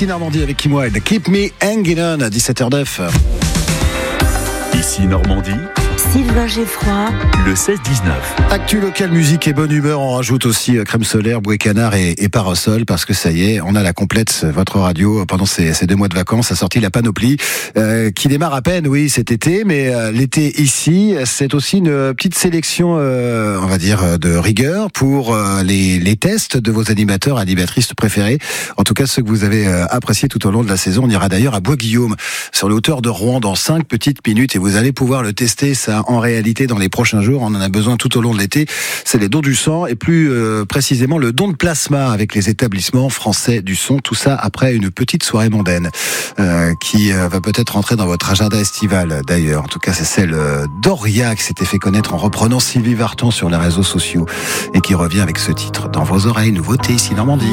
Ici Normandie avec Kim Wilde. Keep me hanging on à 17h09. Ici Normandie, Sylvain Geffroy, le 16-19. Actu local, musique et bonne humeur. On rajoute aussi crème solaire, bouée canard et parasol parce que ça y est, on a la complète. Votre radio, pendant ces 2 mois de vacances, a sorti la panoplie qui démarre à peine, oui, cet été. Mais l'été ici, c'est aussi une petite sélection, on va dire, de rigueur pour les tests de vos animateurs, animatrices préférés. En tout cas, ceux que vous avez appréciés tout au long de la saison. On ira d'ailleurs à Bois-Guillaume, sur les hauteurs de Rouen, dans 5 petites minutes. Et vous allez pouvoir le tester, ça, en réalité, dans les prochains jours. On en a besoin tout au long de l'été. C'est les dons du sang et plus précisément le don de plasma avec les établissements français du son. Tout ça après une petite soirée mondaine qui va peut-être rentrer dans votre agenda estival d'ailleurs. En tout cas, c'est celle d'Oria qui s'était fait connaître en reprenant Sylvie Vartan sur les réseaux sociaux et qui revient avec ce titre. Dans vos oreilles, nouveauté ici Normandie.